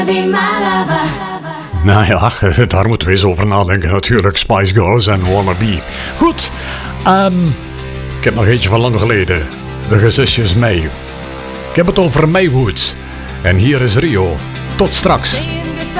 Nou ja, daar moeten we eens over nadenken natuurlijk. Spice Girls en Wannabe. Goed, ik heb nog eentje van lang geleden. De gezusjes May. Ik heb het over Maywood. En hier is Rio. Tot straks.